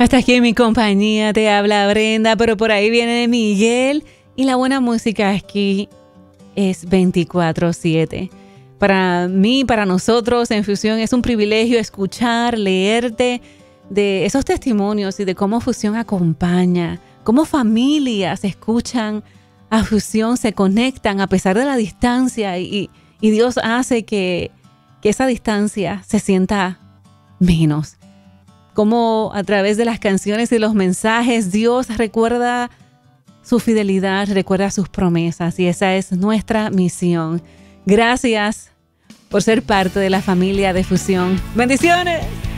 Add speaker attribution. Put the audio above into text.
Speaker 1: Hasta aquí en mi compañía te habla Brenda, pero por ahí viene Miguel y la buena música aquí es 24/7. Para mí, para nosotros en Fusión es un privilegio escuchar, leerte de esos testimonios y de cómo Fusión acompaña, cómo familias escuchan a Fusión, se conectan a pesar de la distancia y Dios hace que esa distancia se sienta menos. Cómo a través de las canciones y los mensajes Dios recuerda su fidelidad, recuerda sus promesas y esa es nuestra misión. Gracias por ser parte de la familia de Fusión. ¡Bendiciones!